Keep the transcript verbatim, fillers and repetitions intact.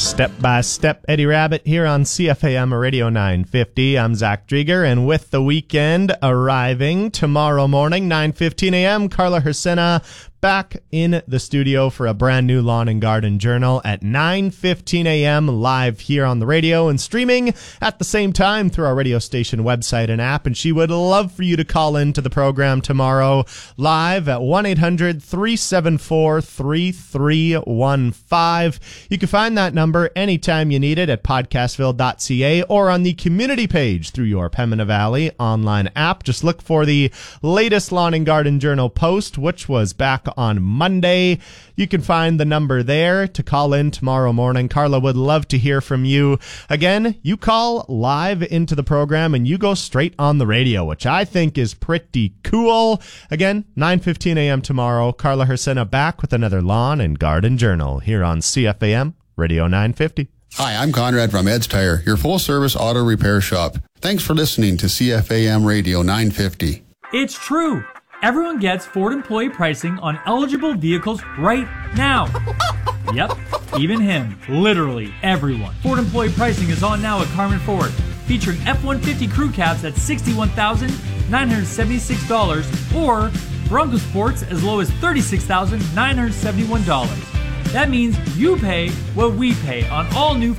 Step by Step, Eddie Rabbit here on C F A M Radio nine fifty. I'm Zach Drieger, and with the weekend arriving tomorrow morning, nine fifteen a.m., Carla Hersena back in the studio for a brand new Lawn and Garden Journal at nine fifteen a.m. live here on the radio and streaming at the same time through our radio station website and app. And she would love for you to call into the program tomorrow live at one eight hundred three seven four three three one five. You can find that number anytime you need it at podcastville dot c a or on the community page through your Pembina Valley online app. Just look for the latest Lawn and Garden Journal post, which was back on Monday. You can find the number there to call in tomorrow morning. Carla would love to hear from you. Again, you call live into the program and you go straight on the radio, which I think is pretty cool. Again, nine fifteen a.m. tomorrow. Carla Hersena back with another Lawn and Garden Journal here on C F A M Radio nine fifty. Hi, I'm Conrad from Ed's Tire, your full-service auto repair shop. Thanks for listening to C F A M Radio nine fifty. It's true. Everyone gets Ford employee pricing on eligible vehicles right now. Yep, even him. Literally everyone. Ford employee pricing is on now at Carmen Ford, featuring F one fifty crew cabs at sixty-one thousand nine hundred seventy-six dollars or Bronco Sports as low as thirty-six thousand nine hundred seventy-one dollars. That means you pay what we pay on all new